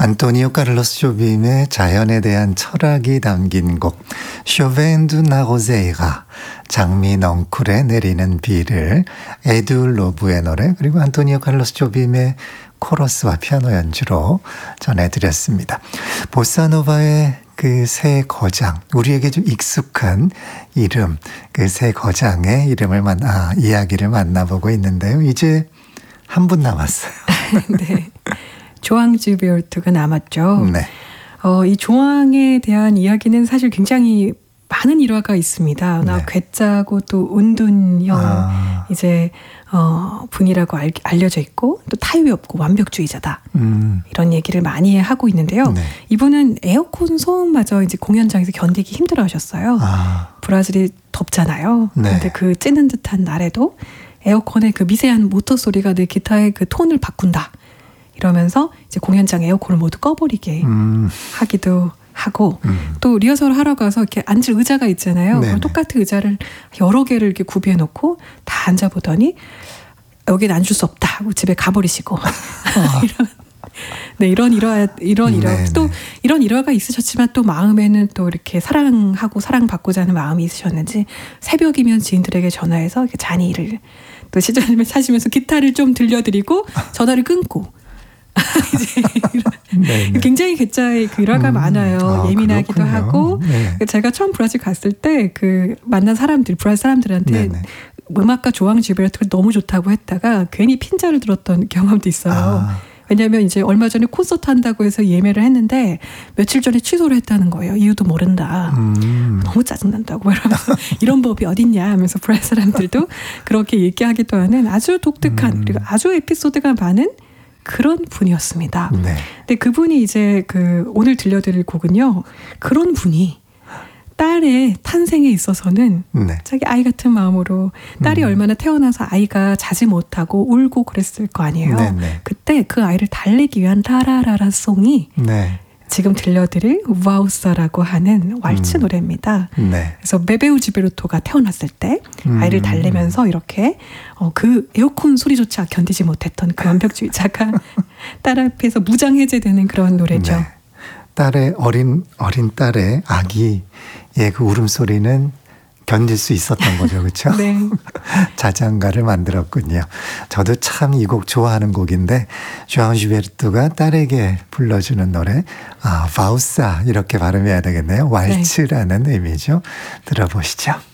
안토니오 카를로스 조빔의 자연에 대한 철학이 담긴 곡 쇼벤 두 나고제이가 장미 넝쿨에 내리는 비를 에둘 로브의 노래 그리고 안토니오 카를로스 조빔의 코러스와 피아노 연주로 전해드렸습니다. 보사노바의 그 새 거장, 우리에게 좀 익숙한 이름, 그 새 거장의 이야기를 만나보고 있는데요. 이제 한 분 남았어요. 네. 조앙 지베르트가 남았죠. 네. 이 조앙에 대한 이야기는 사실 굉장히 많은 일화가 있습니다. 네. 괴짜고 또 운둔형 이제 분이라고 알려져 있고 또 타협이 없고 완벽주의자다. 이런 얘기를 많이 하고 있는데요. 네. 이분은 에어컨 소음마저 이제 공연장에서 견디기 힘들어하셨어요. 브라질이 덥잖아요. 네. 그런데 그 찌는 듯한 날에도 에어컨의 그 미세한 모터 소리가 내 기타의 그 톤을 바꾼다. 이러면서 이제 공연장 에어컨을 모두 꺼버리게 하기도 하고 또 리허설을 하러 가서 이렇게 앉을 의자가 있잖아요. 그럼 똑같은 의자를 여러 개를 이렇게 구비해 놓고 다 앉아보더니 여기는 앉을 수 없다 하고 집에 가버리시고 이런 일화 또 이런 일화가 있으셨지만 또 마음에는 또 이렇게 사랑하고 사랑받고자 하는 마음이 있으셨는지 새벽이면 지인들에게 전화해서 이렇게 잔이를 또 시전을 사시면서 기타를 좀 들려드리고 전화를 끊고 이제 굉장히 괴짜의 그 일화가 많아요. 예민하기도 그렇군요. 하고 제가 처음 브라질 갔을 때 그 만난 사람들 브라질 사람들한테 음악가 조앙 지베르트가 너무 좋다고 했다가 괜히 핀자를 들었던 경험도 있어요. 왜냐하면 이제 얼마 전에 콘서트 한다고 해서 예매를 했는데 며칠 전에 취소를 했다는 거예요. 이유도 모른다. 너무 짜증난다고 이러면서 이런 법이 어딨냐 하면서 브라질 사람들도 그렇게 얘기하기도 하는 아주 독특한 그리고 아주 에피소드가 많은 그런 분이었습니다. 네. 근데 그분이 이제 오늘 들려드릴 곡은요. 그런 분이 딸의 탄생에 있어서는 자기 아이 같은 마음으로 딸이 얼마나 태어나서 아이가 자지 못하고 울고 그랬을 거 아니에요. 그때 그 아이를 달래기 위한 라라라라 송이 지금 들려드릴 와우사라고 하는 왈츠 노래입니다. 그래서 베베우 지베르토가 태어났을 때 아이를 달래면서 이렇게 그 에어컨 소리조차 견디지 못했던 그 완벽주의자가 딸 앞에서 무장해제되는 그런 노래죠. 딸의 어린 딸의 아기의 그 울음소리는 견딜 수 있었던 거죠. 그렇죠? 네. 자장가를 만들었군요. 저도 참 이 곡 좋아하는 곡인데 조앙 지베르트가 딸에게 불러주는 노래 바우사 이렇게 발음해야 되겠네요. 왈츠라는 의미죠. 들어보시죠.